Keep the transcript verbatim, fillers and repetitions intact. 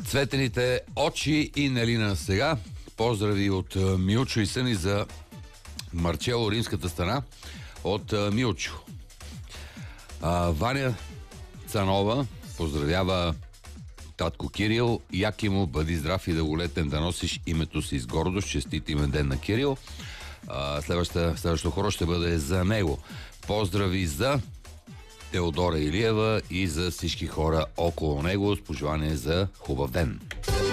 цветените очи и Нелина сега. Поздрави от Милчо и Съни за Марчело, римската страна от Милчо. А, Ваня Цанова поздравява татко Кирил. Яки му, бъди здрав и дълголетен да носиш името си с гордост. Честит имен ден на Кирил. А, следващото хоро ще бъде за него. Поздрави за Теодора Илиева и за всички хора около него с пожелание за хубав ден.